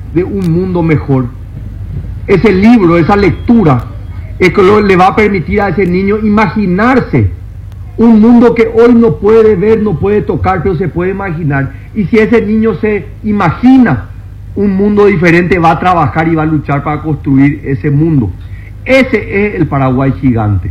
de un mundo mejor. Ese libro, esa lectura, es que le va a permitir a ese niño imaginarse un mundo que hoy no puede ver, no puede tocar, pero se puede imaginar. Y si ese niño se imagina un mundo diferente, va a trabajar y va a luchar para construir ese mundo. Ese es el Paraguay gigante.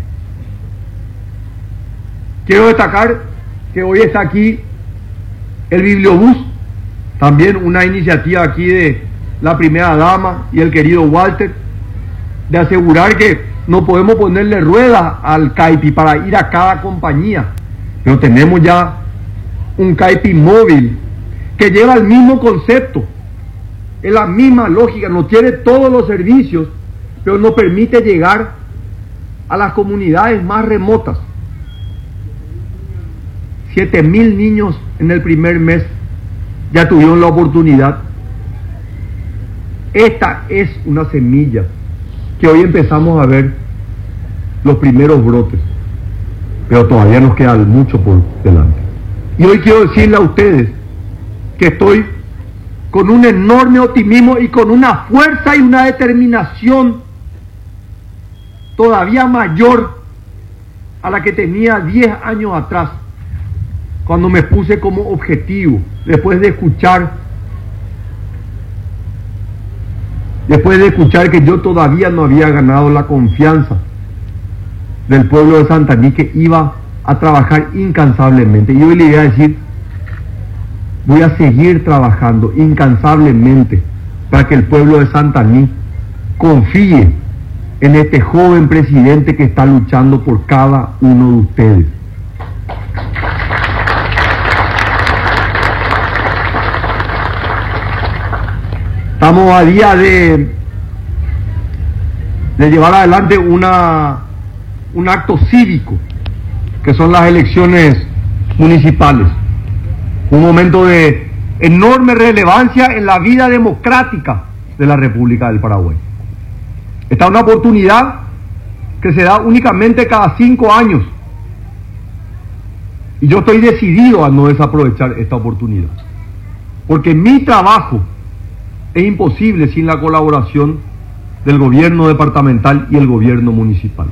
Quiero destacar que hoy está aquí el Bibliobús, también una iniciativa aquí de la primera dama y el querido Walter, de asegurar que no podemos ponerle ruedas al CAIPI para ir a cada compañía, pero tenemos ya un CAIPI móvil que lleva el mismo concepto, es la misma lógica, no tiene todos los servicios, pero nos permite llegar a las comunidades más remotas. 7.000 niños en el primer mes ya tuvieron la oportunidad. Esta es una semilla que hoy empezamos a ver los primeros brotes, pero todavía nos queda mucho por delante. Y hoy quiero decirle a ustedes que estoy con un enorme optimismo y con una fuerza y una determinación todavía mayor a la que tenía 10 años atrás, cuando me puse como objetivo, después de escuchar que yo todavía no había ganado la confianza del pueblo de Santaní, que iba a trabajar incansablemente. Y hoy le voy a decir, voy a seguir trabajando incansablemente para que el pueblo de Santaní confíe en este joven presidente que está luchando por cada uno de ustedes. Estamos a día de llevar adelante un acto cívico, que son las elecciones municipales. Un momento de enorme relevancia en la vida democrática de la República del Paraguay. Esta es una oportunidad que se da únicamente cada 5 años. Y yo estoy decidido a no desaprovechar esta oportunidad. Porque mi trabajo es imposible sin la colaboración del gobierno departamental y el gobierno municipal.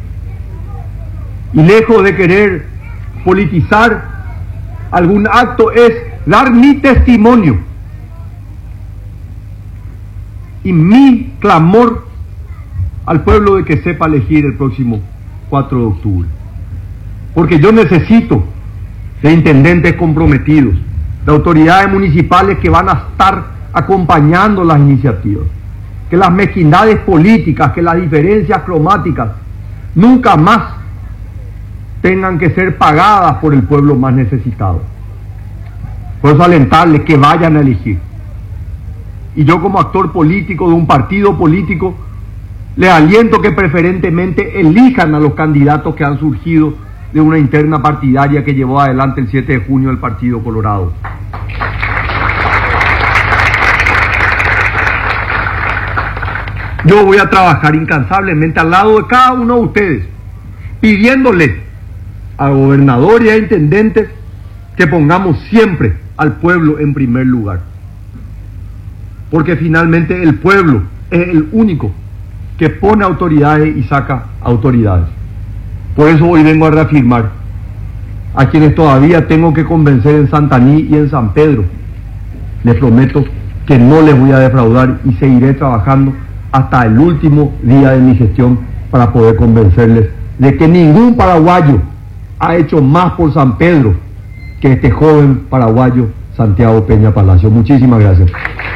Y lejos de querer politizar algún acto, es dar mi testimonio y mi clamor al pueblo de que sepa elegir el próximo 4 de octubre. Porque yo necesito de intendentes comprometidos, de autoridades municipales que van a estar acompañando las iniciativas, que las mezquindades políticas, que las diferencias cromáticas nunca más tengan que ser pagadas por el pueblo más necesitado. Por eso alentarles que vayan a elegir. Y yo, como actor político de un partido político, les aliento que preferentemente elijan a los candidatos que han surgido de una interna partidaria que llevó adelante el 7 de junio el Partido Colorado. Yo voy a trabajar incansablemente al lado de cada uno de ustedes, pidiéndoles a gobernadores y a intendentes que pongamos siempre al pueblo en primer lugar. Porque finalmente el pueblo es el único que pone autoridades y saca autoridades. Por eso hoy vengo a reafirmar a quienes todavía tengo que convencer en Santaní y en San Pedro. Les prometo que no les voy a defraudar y seguiré trabajando hasta el último día de mi gestión para poder convencerles de que ningún paraguayo ha hecho más por San Pedro que este joven paraguayo Santiago Peña Palacio. Muchísimas gracias.